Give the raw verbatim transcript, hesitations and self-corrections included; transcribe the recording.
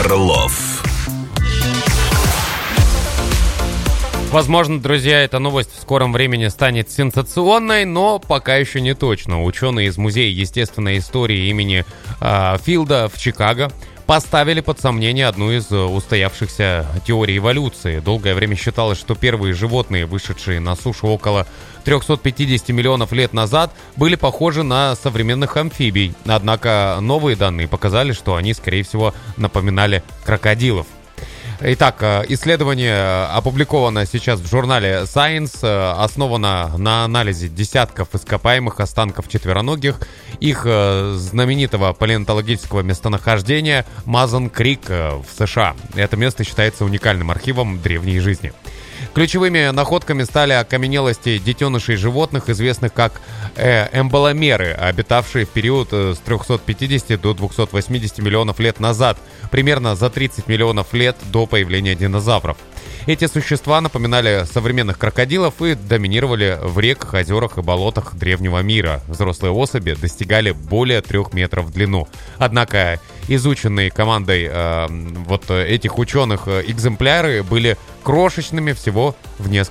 Орлов. Возможно, друзья, эта новость в скором времени станет сенсационной, но пока еще не точно. Ученые из Музея естественной истории имени э, Филда в Чикаго поставили под сомнение одну из устоявшихся теорий эволюции. Долгое время считалось, что первые животные, вышедшие на сушу около триста пятьдесят миллионов лет назад, были похожи на современных амфибий. Однако новые данные показали, что они, скорее всего, напоминали крокодилов. Итак, исследование опубликовано сейчас в журнале Science, основано на анализе десятков ископаемых останков четвероногих, их знаменитого палеонтологического местонахождения Мазон-Крик в США. Это место считается уникальным архивом древней жизни. Ключевыми находками стали окаменелости детенышей животных, известных как э, эмбаломеры, обитавшие в период с трехсот пятидесяти до двухсот восьмидесяти миллионов лет назад, примерно за тридцать миллионов лет до появления динозавров. Эти существа напоминали современных крокодилов и доминировали в реках, озерах и болотах древнего мира. Взрослые особи достигали более трех метров в длину. Однако изученные командой э, вот этих ученых экземпляры были крошечными всего в несколько